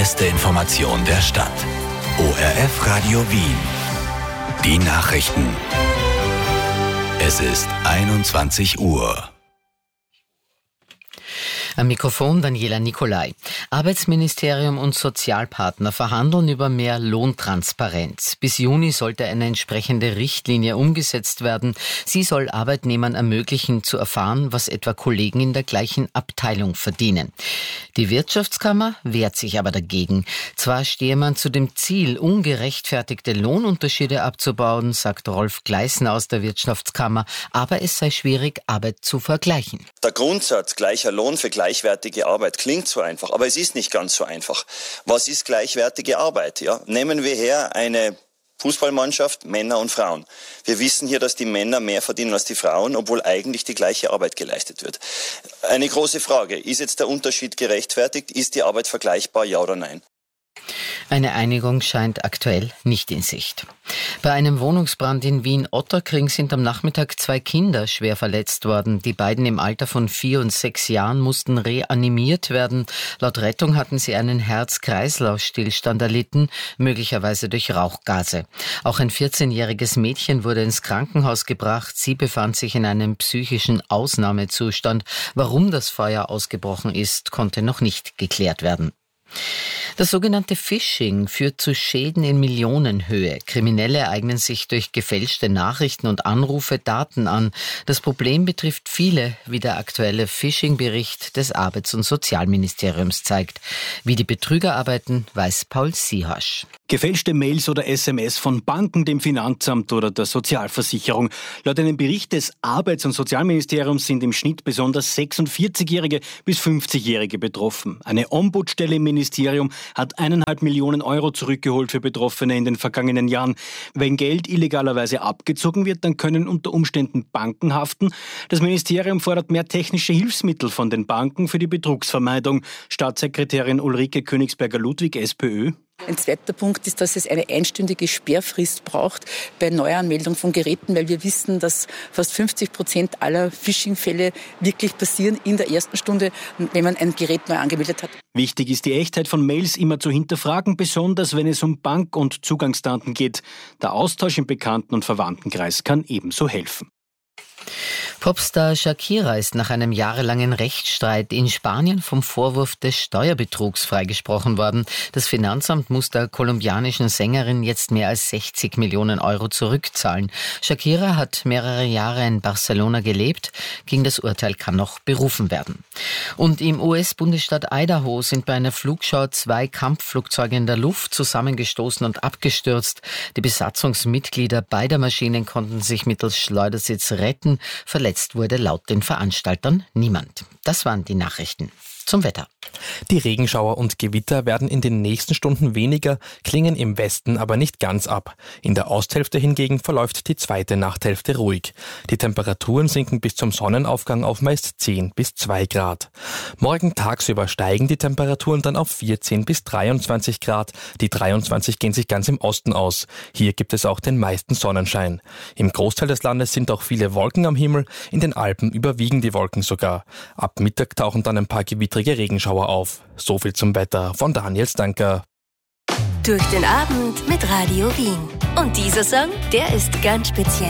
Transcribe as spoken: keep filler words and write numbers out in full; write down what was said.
beste Information der Stadt. O R F Radio Wien. Die Nachrichten. Es ist einundzwanzig Uhr. Am Mikrofon Daniela Nicolai. Arbeitsministerium und Sozialpartner verhandeln über mehr Lohntransparenz. Bis Juni sollte eine entsprechende Richtlinie umgesetzt werden. Sie soll Arbeitnehmern ermöglichen, zu erfahren, was etwa Kollegen in der gleichen Abteilung verdienen. Die Wirtschaftskammer wehrt sich aber dagegen. Zwar stehe man zu dem Ziel, ungerechtfertigte Lohnunterschiede abzubauen, sagt Rolf Gleisner aus der Wirtschaftskammer, aber es sei schwierig, Arbeit zu vergleichen. Der Grundsatz gleicher Lohn für gleichwertige Arbeit klingt so einfach, aber es ist nicht ganz so einfach. Was ist gleichwertige Arbeit? Ja? Nehmen wir her eine Fußballmannschaft, Männer und Frauen. Wir wissen hier, dass die Männer mehr verdienen als die Frauen, obwohl eigentlich die gleiche Arbeit geleistet wird. Eine große Frage, ist jetzt der Unterschied gerechtfertigt? Ist die Arbeit vergleichbar, ja oder nein? Eine Einigung scheint aktuell nicht in Sicht. Bei einem Wohnungsbrand in Wien-Otterkring sind am Nachmittag zwei Kinder schwer verletzt worden. Die beiden im Alter von vier und sechs Jahren mussten reanimiert werden. Laut Rettung hatten sie einen Herz-Kreislauf-Stillstand erlitten, möglicherweise durch Rauchgase. Auch ein vierzehnjähriges Mädchen wurde ins Krankenhaus gebracht. Sie befand sich in einem psychischen Ausnahmezustand. Warum das Feuer ausgebrochen ist, konnte noch nicht geklärt werden. Das sogenannte Phishing führt zu Schäden in Millionenhöhe. Kriminelle eignen sich durch gefälschte Nachrichten und Anrufe Daten an. Das Problem betrifft viele, wie der aktuelle Phishing-Bericht des Arbeits- und Sozialministeriums zeigt. Wie die Betrüger arbeiten, weiß Paul Siehasch. Gefälschte Mails oder S M S von Banken, dem Finanzamt oder der Sozialversicherung. Laut einem Bericht des Arbeits- und Sozialministeriums sind im Schnitt besonders sechsundvierzigjährige bis fünfzigjährige betroffen. Eine Ombudsstelle im Ministerium hat eineinhalb Millionen Euro zurückgeholt für Betroffene in den vergangenen Jahren. Wenn Geld illegalerweise abgezogen wird, dann können unter Umständen Banken haften. Das Ministerium fordert mehr technische Hilfsmittel von den Banken für die Betrugsvermeidung. Staatssekretärin Ulrike Königsberger-Ludwig, SPÖ. Ein zweiter Punkt ist, dass es eine einstündige Sperrfrist braucht bei Neuanmeldung von Geräten, weil wir wissen, dass fast fünfzig Prozent aller Phishing-Fälle wirklich passieren in der ersten Stunde, wenn man ein Gerät neu angemeldet hat. Wichtig ist die Echtheit von Mails immer zu hinterfragen, besonders wenn es um Bank- und Zugangsdaten geht. Der Austausch im Bekannten- und Verwandtenkreis kann ebenso helfen. Popstar Shakira ist nach einem jahrelangen Rechtsstreit in Spanien vom Vorwurf des Steuerbetrugs freigesprochen worden. Das Finanzamt muss der kolumbianischen Sängerin jetzt mehr als sechzig Millionen Euro zurückzahlen. Shakira hat mehrere Jahre in Barcelona gelebt. Gegen das Urteil kann noch berufen werden. Und im U S-Bundesstaat Idaho sind bei einer Flugschau zwei Kampfflugzeuge in der Luft zusammengestoßen und abgestürzt. Die Besatzungsmitglieder beider Maschinen konnten sich mittels Schleudersitz retten. Verletzt wurde laut den Veranstaltern niemand. Das waren die Nachrichten. Zum Wetter. Die Regenschauer und Gewitter werden in den nächsten Stunden weniger, klingen im Westen aber nicht ganz ab. In der Osthälfte hingegen verläuft die zweite Nachthälfte ruhig. Die Temperaturen sinken bis zum Sonnenaufgang auf meist zehn bis zwei Grad. Morgen tagsüber steigen die Temperaturen dann auf vierzehn bis dreiundzwanzig Grad. Die dreiundzwanzig gehen sich ganz im Osten aus. Hier gibt es auch den meisten Sonnenschein. Im Großteil des Landes sind auch viele Wolken am Himmel. In den Alpen überwiegen die Wolken sogar. Ab Mittag tauchen dann ein paar gewittrige Regenschauer auf. So viel zum Wetter von Daniel Stanker. Durch den Abend mit Radio Wien. Und dieser Song, der ist ganz speziell.